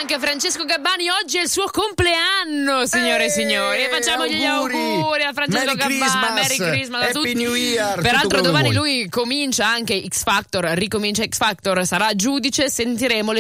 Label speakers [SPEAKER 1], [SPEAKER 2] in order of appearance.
[SPEAKER 1] anche a Francesco Gabbani, oggi è il suo compleanno, signore e signori, e facciamo gli auguri a Francesco Gabbani. Merry Christmas a tutti.
[SPEAKER 2] Happy New Year.
[SPEAKER 1] Peraltro domani lui comincia anche X Factor, ricomincia X Factor, sarà giudice, sentiremo le